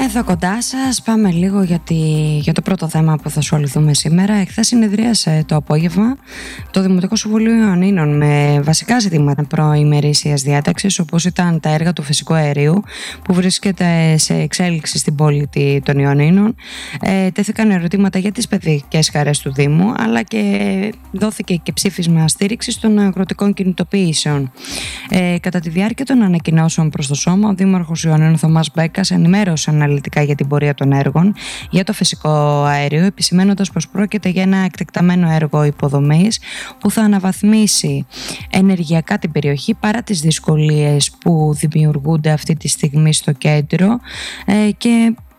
Εδώ κοντά σας πάμε λίγο για το πρώτο θέμα που θα ασχοληθούμε σήμερα. Εχθές συνεδρίασε το απόγευμα το Δημοτικό Συμβουλίο Ιωνίνων με βασικά ζητήματα προημερήσιας διάταξης, όπως ήταν τα έργα του φυσικού αερίου που βρίσκεται σε εξέλιξη στην πόλη των Ιωνίνων. Τέθηκαν ερωτήματα για τις παιδικές χαρές του Δήμου, αλλά και δόθηκε και ψήφισμα στήριξης των αγροτικών κινητοποιήσεων. Κατά τη διάρκεια των ανακοινώσεων προς το Σώμα, ο Δήμαρχος Ιωνίνων Θωμάς Μπέκας ενημέρωσε αναλυτικά για την πορεία των έργων για το φυσικό αέριο, επισημαίνοντας πως πρόκειται για ένα εκτεκταμένο έργο υποδομής που θα αναβαθμίσει ενεργειακά την περιοχή παρά τις δυσκολίες που δημιουργούνται αυτή τη στιγμή στο κέντρο και